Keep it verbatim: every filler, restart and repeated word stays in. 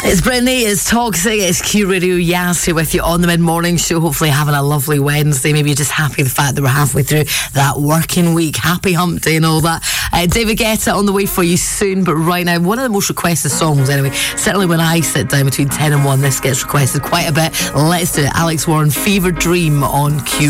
It's Brittany, it's Toxic, it's Q Radio. Yas here with you on the mid-morning show. Hopefully having a lovely Wednesday. Maybe you're just happy the fact that we're halfway through that working week. Happy hump day and all that. Uh, David Guetta on the way for you soon. But right now, one of the most requested songs anyway. Certainly when I sit down between ten and one, this gets requested quite a bit. Let's do it. Alex Warren, Fever Dream on Q.